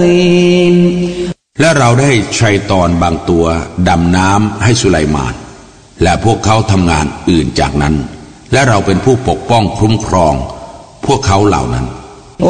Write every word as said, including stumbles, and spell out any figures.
และเราได้ชัยตอนบางตัวดำน้ำให้สุไลมานและพวกเขาทำงานอื่นจากนั้นและเราเป็นผู้ปกป้องคุ้มครองพวกเขาเหล่านั้น